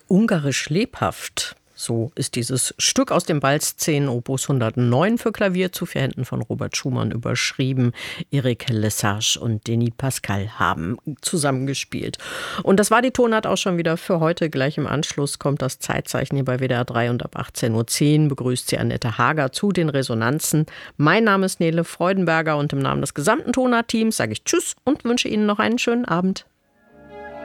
Ungarisch lebhaft. So ist dieses Stück aus dem Ball-Szenen Opus 109 für Klavier zu 4 Händen von Robert Schumann überschrieben. Eric Lesage und Denis Pascal haben zusammengespielt. Und das war die Tonart auch schon wieder für heute. Gleich im Anschluss kommt das Zeitzeichen hier bei WDR 3 und ab 18.10 Uhr begrüßt sie Annette Hager zu den Resonanzen. Mein Name ist Nele Freudenberger und im Namen des gesamten Tonart-Teams sage ich Tschüss und wünsche Ihnen noch einen schönen Abend.